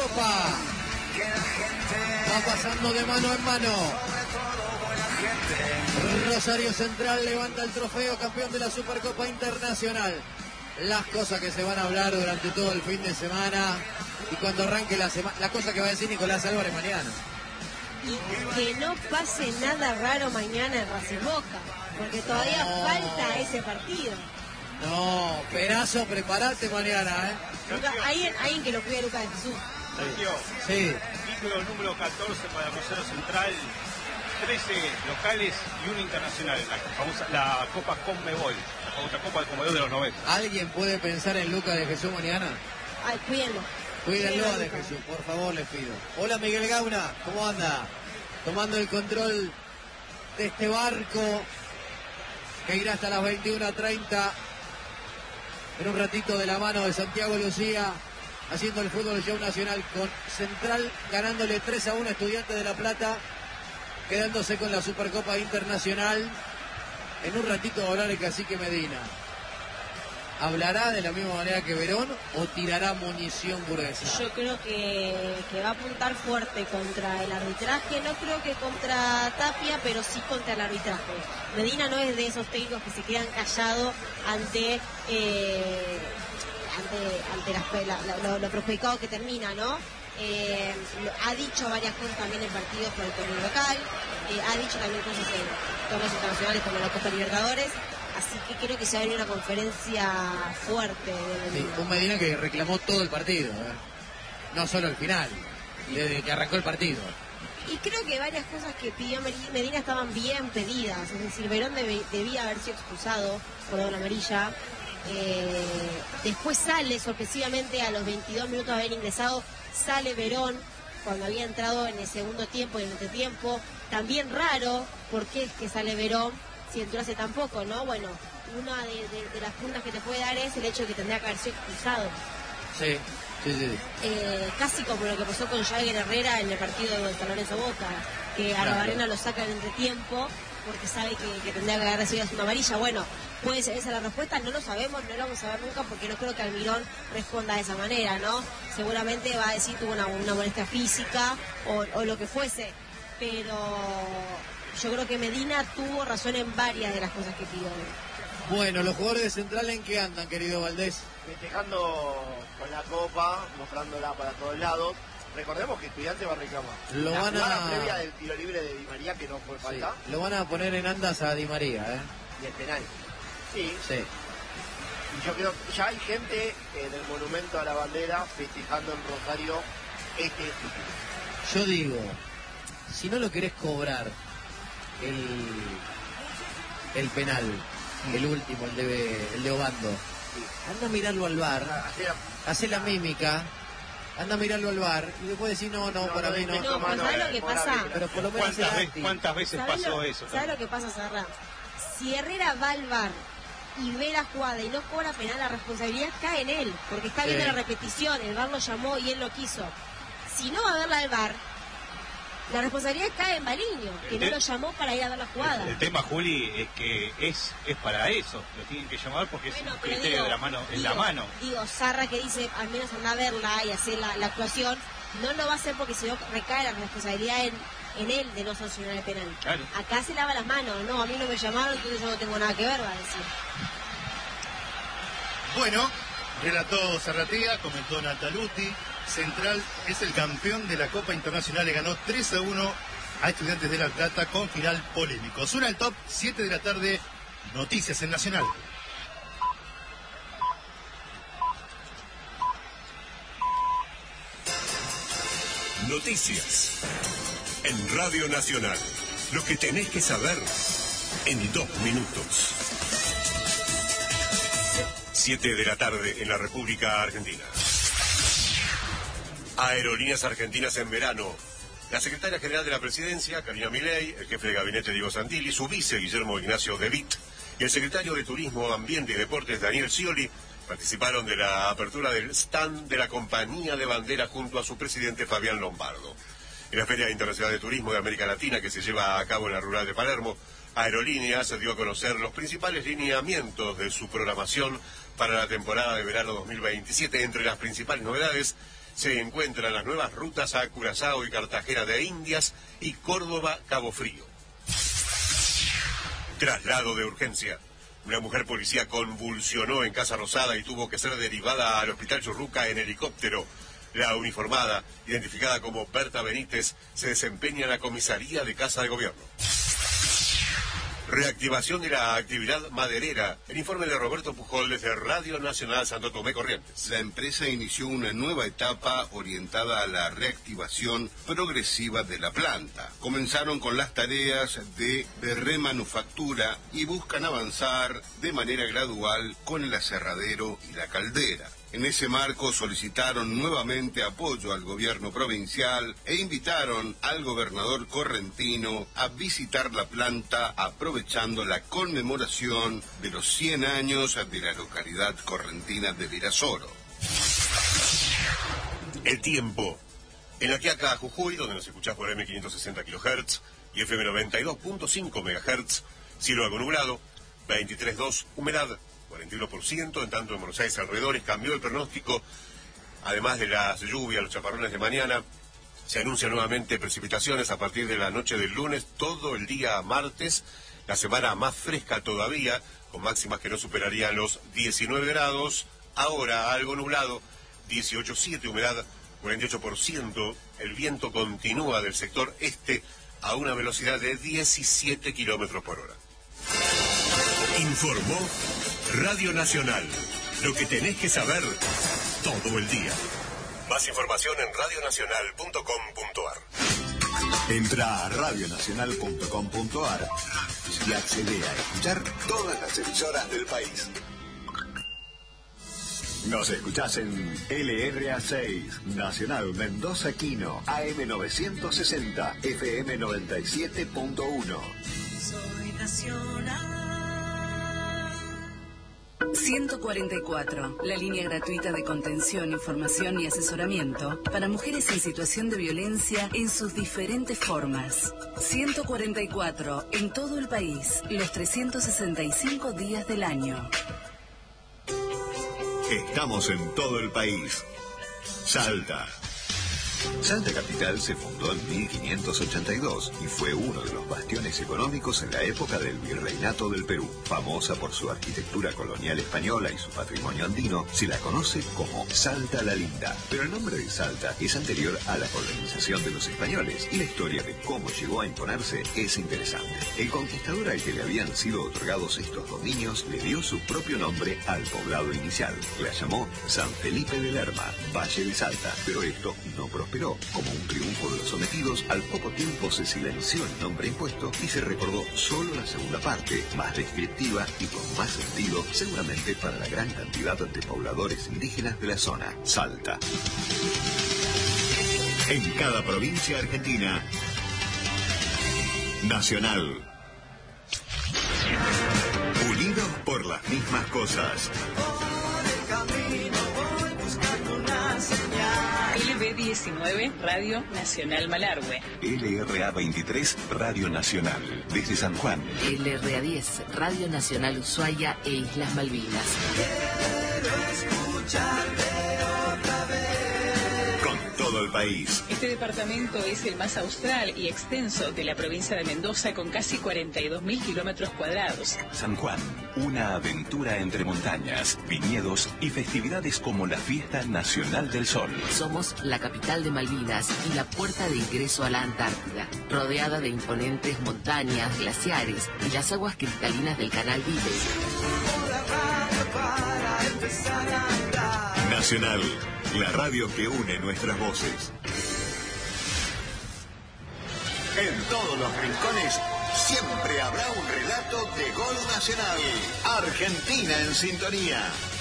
Supercopa. Va pasando de mano en mano. Rosario Central levanta el trofeo, campeón de la Supercopa Internacional. Las cosas que se van a hablar durante todo el fin de semana y cuando arranque la semana, la cosa que va a decir Nicolás Álvarez mañana. Y que no pase nada raro mañana en Racing Boca, porque todavía falta ese partido. No, Perazo, prepárate mañana, Alguien que lo cuide a Lucas de Jesús. Sí. Título número 14 para Rosario Central, 13 locales y uno internacional, la Copa Conmebol, la famosa Copa Conmebol de los 90. ¿Alguien puede pensar en Lucas de Jesús mañana? Ay, cuídenlo. Cuídenlo de Jesús, por favor, les pido. Hola Miguel Gauna, ¿cómo anda? Tomando el control de este barco que irá hasta las 21:30. En un ratito de la mano de Santiago Lucía, haciendo el fútbol show nacional con Central, ganándole 3-1 a Estudiantes de La Plata, quedándose con la Supercopa Internacional. En un ratito va a hablar el cacique Medina. ¿Hablará de la misma manera que Verón o tirará munición gruesa? Yo creo que va a apuntar fuerte contra el arbitraje, no creo que contra Tapia, pero sí contra el arbitraje. Medina no es de esos técnicos que se quedan callados ante lo perjudicado que termina, ¿no? Ha dicho varias cosas también en partidos por el torneo local, ha dicho también cosas en torneos internacionales como la Copa Libertadores. Así que creo que se va a venir una conferencia fuerte de Medina. Sí, un Medina que reclamó todo el partido, no solo el final, desde que arrancó el partido. Y creo que varias cosas que pidió Medina estaban bien pedidas. Es decir, Verón debía haber sido expulsado por doble amarilla. Después sale sorpresivamente a los 22 minutos de haber ingresado, sale Verón cuando había entrado en el segundo tiempo y en el entretiempo. También raro, ¿por qué es que sale Verón si entró hace tan poco, no? Bueno, una de las puntas que te puede dar es el hecho de que tendría que haber sido expulsado. Sí. Casi como lo que pasó con Jagger Herrera en el partido de San Lorenzo Boca, que a la Barrena lo saca en entretiempo porque sabe que tendría que haber recibido una amarilla. Bueno, puede ser esa la respuesta, no lo sabemos, no lo vamos a ver nunca porque no creo que Almirón responda de esa manera, ¿no? Seguramente va a decir tuvo una molestia física o lo que fuese, pero yo creo que Medina tuvo razón en varias de las cosas que pidió. Bueno, los jugadores de Central, ¿en qué andan, querido Valdés? Festejando con la copa, mostrándola para todos lados. Recordemos que Estudiantes va a reclamar la jugada previa del tiro libre de Di María, que no fue falta. Sí, lo van a poner en andas a Di María, Y el penal. Sí. Y yo creo que ya hay gente en el Monumento a la Bandera festejando en Rosario este título. Yo digo, si no lo querés cobrar, el penal, el último, el de Obando, anda a mirarlo al VAR, hace la mímica, anda a mirarlo al VAR y después decir no, para mí no. No, pero ¿sabes lo que pasa? Pero por lo menos ¿Cuántas veces pasó eso? ¿Sabes lo que pasa, Serra? Si Herrera va al VAR y ve la jugada y no cobra penal, la responsabilidad cae en él, porque está viendo la repetición, el VAR lo llamó y él lo quiso. Si no va a verla al VAR, la responsabilidad cae en Baliño, que no lo llamó para ir a ver la jugada. El tema, Juli, es que es para eso, lo tienen que llamar porque es un criterio de la mano, en la mano. Digo, Sarra que dice, al menos anda a verla y hacer la actuación, no lo va a hacer porque si no recae la responsabilidad en él de no sancionar el penal. Claro. Acá se lava las manos, no, a mí no me llamaron, entonces yo no tengo nada que ver, va a decir. Bueno, relató Zarratea, comentó Nataluti. Central es el campeón de la Copa Internacional, le ganó 3-1 a Estudiantes de La Plata con final polémico. Suena el top, 7 de la tarde, noticias en Nacional. Noticias en Radio Nacional. Lo que tenés que saber en 2 minutos. 7 de la tarde en la República Argentina. Aerolíneas Argentinas en verano. La secretaria general de la Presidencia, Karina Milei, el jefe de gabinete, Diego Santilli, su vice, Guillermo Ignacio De Witt, y el secretario de Turismo, Ambiente y Deportes, Daniel Scioli, participaron de la apertura del stand de la Compañía de Bandera junto a su presidente, Fabián Lombardo. En la Feria Internacional de Turismo de América Latina, que se lleva a cabo en la rural de Palermo, Aerolíneas dio a conocer los principales lineamientos de su programación para la temporada de verano 2027. Entre las principales novedades se encuentran las nuevas rutas a Curazao y Cartagena de Indias y Córdoba-Cabo Frío. Traslado de urgencia. Una mujer policía convulsionó en Casa Rosada y tuvo que ser derivada al Hospital Churruca en helicóptero. La uniformada, identificada como Berta Benítez, se desempeña en la comisaría de Casa de Gobierno. Reactivación de la actividad maderera. El informe de Roberto Pujol desde Radio Nacional Santo Tomé Corrientes. La empresa inició una nueva etapa orientada a la reactivación progresiva de la planta. Comenzaron con las tareas de remanufactura y buscan avanzar de manera gradual con el aserradero y la caldera. En ese marco solicitaron nuevamente apoyo al gobierno provincial e invitaron al gobernador correntino a visitar la planta aprovechando la conmemoración de los 100 años de la localidad correntina de Virasoro. El tiempo. En La Quiaca, Jujuy, donde nos escuchás por M560 kHz y FM 92.5 MHz, cielo algo nublado, 23.2, humedad 41%, en tanto en Buenos Aires alrededores cambió el pronóstico. Además de las lluvias, los chaparrones de mañana, se anuncian nuevamente precipitaciones a partir de la noche del lunes, todo el día martes, la semana más fresca todavía, con máximas que no superarían los 19 grados, ahora algo nublado, 18.7, humedad 48%, el viento continúa del sector este a una velocidad de 17 kilómetros por hora. Informó Radio Nacional. Lo que tenés que saber todo el día. Más información en radionacional.com.ar. Entra a radionacional.com.ar y accede a escuchar todas las emisoras del país. Nos escuchás en LRA6, Nacional Mendoza Quino, AM 960, FM 97.1. Soy Nacional. 144, la línea gratuita de contención, información y asesoramiento para mujeres en situación de violencia en sus diferentes formas. 144, en todo el país, los 365 días del año. Estamos en todo el país. Salta. Salta Capital se fundó en 1582 y fue uno de los bastiones económicos en la época del Virreinato del Perú. Famosa por su arquitectura colonial española y su patrimonio andino, se la conoce como Salta la Linda. Pero el nombre de Salta es anterior a la colonización de los españoles y la historia de cómo llegó a imponerse es interesante. El conquistador al que le habían sido otorgados estos dominios le dio su propio nombre al poblado inicial. La llamó San Felipe de Lerma, Valle de Salta, pero esto no prosperó. Como un triunfo de los sometidos, al poco tiempo se silenció el nombre impuesto y se recordó solo la segunda parte, más descriptiva y con más sentido, seguramente para la gran cantidad de pobladores indígenas de la zona, Salta. En cada provincia argentina, Nacional. Unidos por las mismas cosas. LB19, Radio Nacional Malargüe. LRA23, Radio Nacional, desde San Juan. LRA10, Radio Nacional Ushuaia e Islas Malvinas. Quiero escucharte otra vez. Con todo el país. Este departamento es el más austral y extenso de la provincia de Mendoza, con casi 42.000 kilómetros cuadrados. San Juan, una aventura entre montañas, viñedos y festividades como la Fiesta Nacional del Sol. Somos la capital de Malvinas y la puerta de ingreso a la Antártida, rodeada de imponentes montañas, glaciares y las aguas cristalinas del Canal Vive. Nacional, la radio que une nuestras voces. En todos los rincones siempre habrá un relato de gol nacional. Argentina en sintonía.